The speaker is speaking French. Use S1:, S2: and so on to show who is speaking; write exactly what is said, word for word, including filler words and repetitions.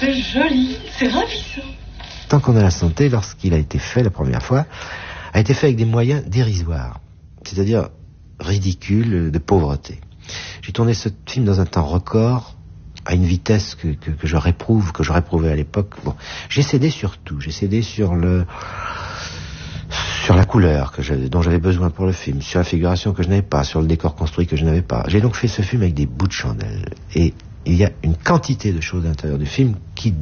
S1: c'est joli, c'est ravissant.
S2: Tant qu'on a la santé, lorsqu'il a été fait la première fois, a été fait avec des moyens dérisoires, c'est-à-dire ridicules, de pauvreté. J'ai tourné ce film dans un temps record, à une vitesse que, que, que je réprouve, que je réprouvais à l'époque. Bon, j'ai cédé sur tout, j'ai cédé sur le... sur la couleur que je, dont j'avais besoin pour le film, sur la figuration que je n'avais pas, sur le décor construit que je n'avais pas. J'ai donc fait ce film avec des bouts de chandelle. Et il y a une quantité de choses à l'intérieur du film qui